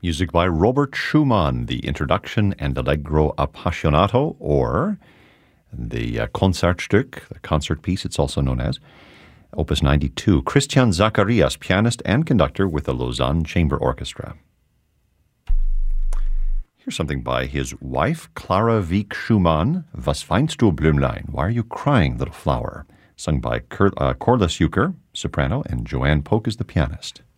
Music by Robert Schumann, the Introduction and Allegro Appassionato, or the Concertstück, the concert piece, it's also known as, Opus 92. Christian Zacharias, pianist and conductor with the Lausanne Chamber Orchestra. Here's something by his wife, Clara Wieck Schumann, Was weinst du, Blümlein? Why are you crying, little flower? Sung by Corliss Euchre, soprano, and Joanne Polk is the pianist.